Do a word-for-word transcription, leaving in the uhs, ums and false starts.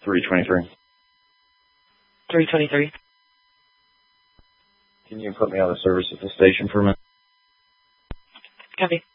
three twenty-three. three twenty-three. Can you put me on the service at the station for a minute? Copy.